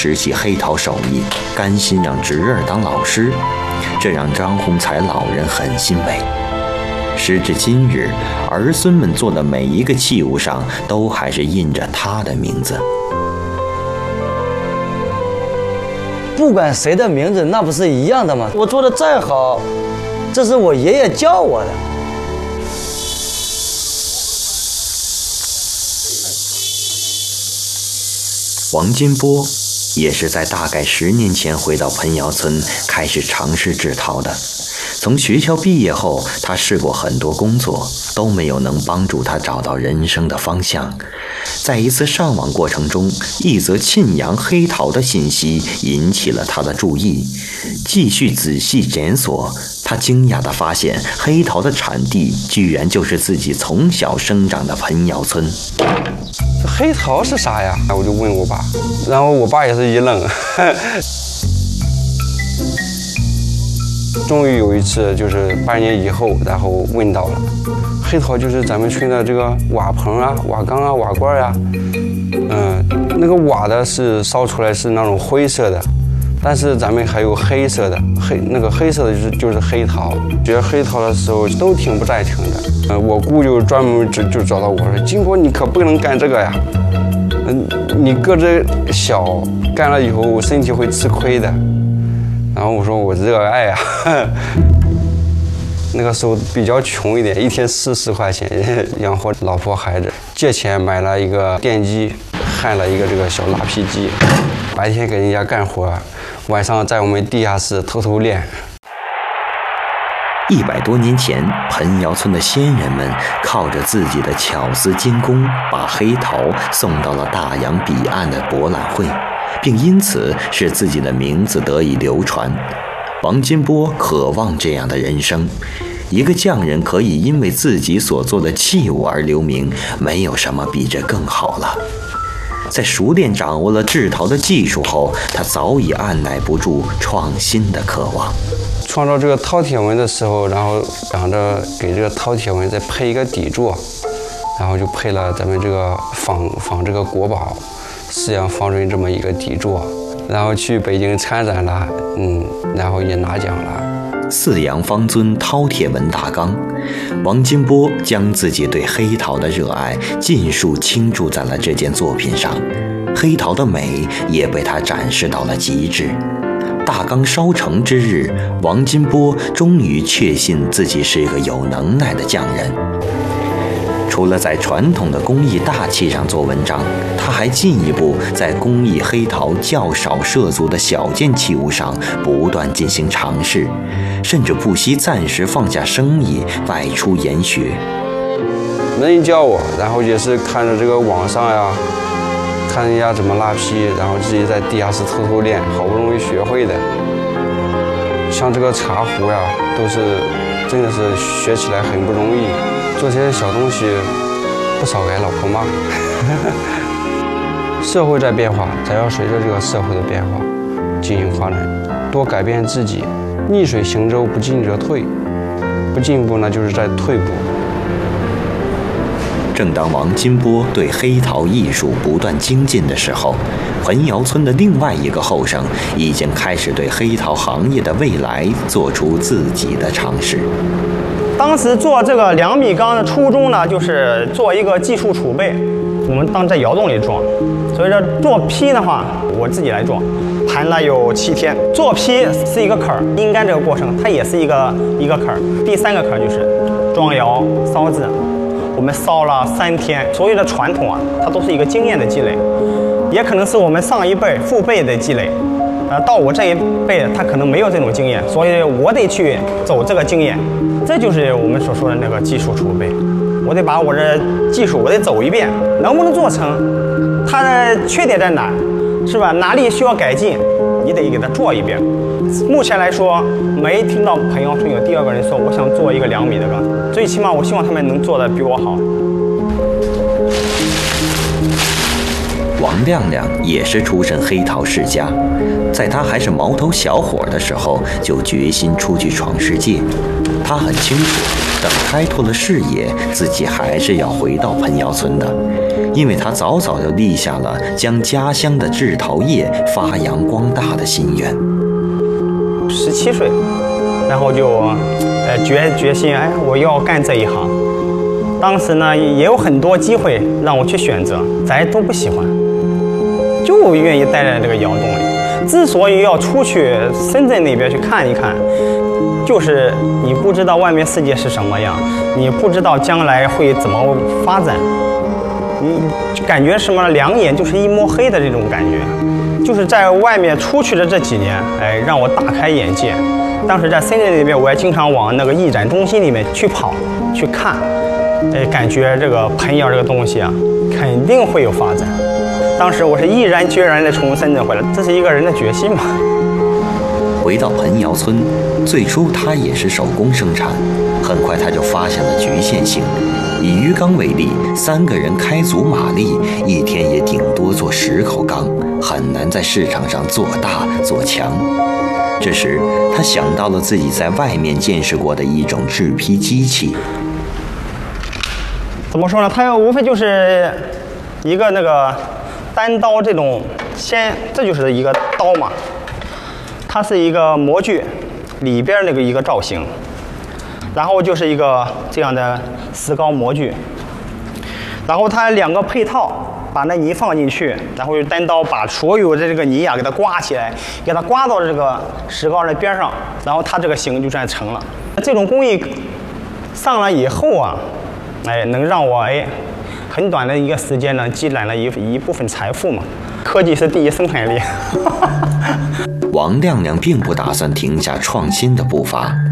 拾起黑陶手艺，甘心让侄儿当老师，这让张洪才老人很欣慰。时至今日，儿孙们做的每一个器物上都还是印着他的名字。 不管谁的名字，那不是一样的吗？我做的再好，这是我爷爷教我的。 王金波也是在大概10年前回到彭窑村，开始尝试制陶的。从学校毕业后，他试过很多工作，都没有能帮助他找到人生的方向。在一次上网过程中，一则沁阳黑陶的信息引起了他的注意。继续仔细检索，他惊讶地发现，黑陶的产地居然就是自己从小生长的彭窑村。 这黑陶是啥呀？我就问我爸，然后我爸也是一愣。终于有一次，就是8年以后，然后问到了，黑陶就是咱们村的这个瓦棚啊、瓦缸啊、瓦罐啊，那个瓦的是烧出来是那种灰色的，但是咱们还有黑色的，那个黑色的就是黑陶。觉得黑陶的时候都挺不赞成的，我姑就专门就找到我说，金国你可不能干这个呀，你个子小，干了以后身体会吃亏的。然后我说我热爱啊，那个时候比较穷一点，一天40块钱养活老婆孩子，借钱买了一个电机，焊了一个这个小拉坯机，白天给人家干活，晚上在我们地下室偷偷练。 100多年前，彭窑村的先人们靠着自己的巧思精工，把黑陶送到了大洋彼岸的博览会，并因此使自己的名字得以流传。王金波渴望这样的人生，一个匠人可以因为自己所做的器物而留名，没有什么比这更好了。在熟练掌握了制陶的技术后，他早已按耐不住创新的渴望。 创造这个饕餮纹的时候，然后想着给这个饕餮纹再配一个底座，然后就配了咱们这个仿这个国宝4阳方锥这么一个底座，然后去北京参展了，然后也拿奖了。 4阳方尊饕餮纹大缸，王金波将自己对黑陶的热爱尽数倾注在了这件作品上，黑陶的美也被他展示到了极致。大缸烧成之日，王金波终于确信自己是一个有能耐的匠人。除了在传统的工艺大器上做文章，他还进一步在工艺黑陶较少涉足的小件器物上不断进行尝试，甚至不惜暂时放下生意外出研学。 没人教我，然后也是看着这个网上呀，看人家怎么拉坯，然后自己在地下室偷偷练，好不容易学会的。像这个茶壶呀，都是真的是学起来很不容易。做这些小东西，不少给老婆骂。社会在变化，咱要随着这个社会的变化进行发展，多改变自己。逆水行舟，不进则退，不进步呢就是在退步。 正当王金波对黑陶艺术不断精进的时候，彭窑村的另外一个后生已经开始对黑陶行业的未来做出自己的尝试。 当时做这个2米缸的初衷呢，就是做一个技术储备。我们当在窑洞里装，所以说做坯的话，我自己来做，盘了有7天。做坯是一个坎儿，阴干这个过程它也是一个坎儿。第3个坎儿就是装窑烧制，我们烧了3天。所有的传统啊，它都是一个经验的积累，也可能是我们上一辈父辈的积累。到我这一辈，他可能没有这种经验，所以我得去走这个经验。这就是我们所说的那个技术储备。我得把我这技术我得走一遍，能不能做成，它的缺点在哪，是吧？哪里需要改进，你得给它做一遍。目前来说，没听到彭窑村有第2个人说我想做一个2米的缸，最起码我希望他们能做的比我好。 王亮亮也是出身黑陶世家，在他还是毛头小伙的时候，就决心出去闯世界。他很清楚，等开拓了视野，自己还是要回到彭窑村的，因为他早早就立下了将家乡的制陶业发扬光大的心愿。 17岁，然后就决心，我要干这一行。当时呢，也有很多机会让我去选择，咱都不喜欢，就愿意待在这个窑洞里。之所以要出去深圳那边去看一看，就是你不知道外面世界是什么样，你不知道将来会怎么发展，你感觉什么两眼就是一摸黑的这种感觉。就是在外面出去的这几年，让我大开眼界。当时在深圳那边，我也经常往那个艺展中心里面去跑去看，感觉这个彭窑这个东西啊，肯定会有发展。当时我是毅然决然地从深圳回来，这是一个人的决心嘛。 回到彭窑村，最初他也是手工生产，很快他就发现了局限性。以鱼缸为例，3个人开足马力，一天也顶多做10口缸，很难在市场上做大做强。这时，他想到了自己在外面见识过的一种制坯机器。 怎么说呢？它无非就是一个那个单刀这种，这就是一个刀嘛，它是一个模具里边那个一个造型，然后就是一个这样的石膏模具，然后它2个配套，把那泥放进去，然后用单刀把所有的这个泥给它刮起来，给它刮到这个石膏的边上，然后它这个形就算成了。这种工艺上来以后啊，能让我很短的一个时间呢，积攒了一部分财富嘛。科技是第一生产力。 王亮亮并不打算停下创新的步伐，